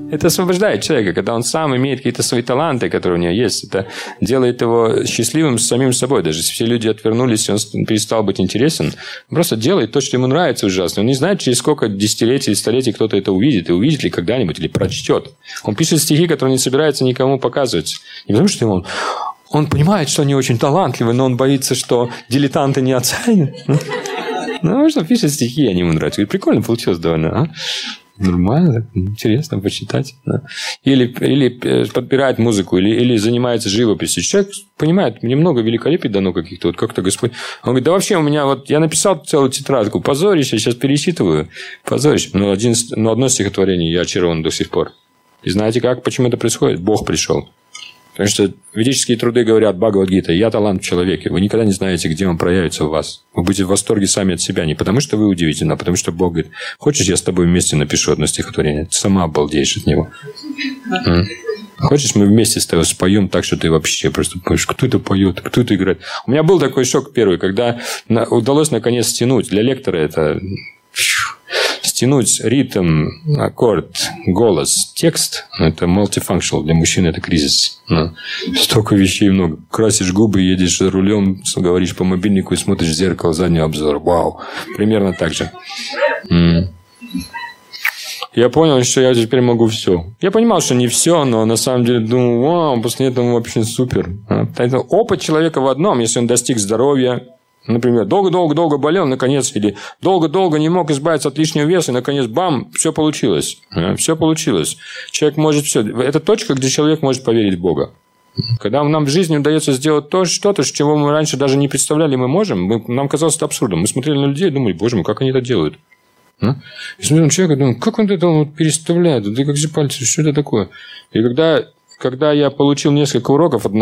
Это освобождает человека, когда он сам имеет какие-то свои таланты, которые у него есть. Это делает его счастливым самим собой. Даже если все люди отвернулись, и он перестал быть интересен, он просто делает то, что ему нравится ужасно. Он не знает, через сколько десятилетий или столетий кто-то это увидит. И увидит ли когда-нибудь, или прочтет. Он пишет стихи, которые не собирается никому показывать. Не потому, что он понимает, что они очень талантливы, но он боится, что дилетанты не оценят. Ну, может, он пишет стихи, они ему нравятся. И прикольно получилось довольно, а? Нормально, интересно почитать. Да? Или подбирает музыку, или занимается живописью. Человек понимает, мне много великолепий дано каких-то. Вот как-то Господь... Он говорит, да вообще у меня вот... Я написал целую тетрадку. Позорище, сейчас пересчитываю. Позорище. Но одно стихотворение я очарован до сих пор. И знаете как? Почему это происходит? Бог пришел. Потому что ведические труды говорят, Бхагавад-гита, я талант в человеке. Вы никогда не знаете, где он проявится в вас. Вы будете в восторге сами от себя. Не потому, что вы удивительны, а потому, что Бог говорит, хочешь, я с тобой вместе напишу одно стихотворение? Ты сама обалдеешь от него. Хочешь, мы вместе с тобой споем так, что ты вообще просто понимаешь, кто это поет, кто это играет. У меня был такой шок первый, когда удалось наконец стянуть. Для лектора это... Стянуть ритм, аккорд, голос, текст – это multifunctional. Для мужчин это кризис. Столько вещей много. Красишь губы, едешь за рулем, говоришь по мобильнику и смотришь в зеркало, задний обзор. Вау. Примерно так же. Я понял, что я теперь могу все. Я понимал, что не все, но на самом деле думал, вау, после этого вообще супер. Это опыт человека в одном, если он достиг здоровья. Например, долго-долго-долго болел, наконец, или долго-долго не мог избавиться от лишнего веса, и, наконец, бам, все получилось. Все получилось. Человек может все. Это точка, где человек может поверить в Бога. Когда нам в жизни удается сделать что-то, чего мы раньше даже не представляли, мы можем, нам казалось это абсурдом. Мы смотрели на людей и думали, боже мой, как они это делают? И смотрим на человека и думаем, как он это переставляет? Да как же пальцы, что это такое? И когда я получил несколько уроков от